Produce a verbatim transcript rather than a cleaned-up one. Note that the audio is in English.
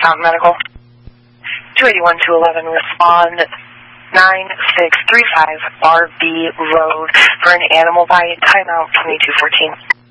Fountain Medical. two eighty-one two eleven, respond nine six three five R B Road for an animal bite, timeout twenty-two fourteen.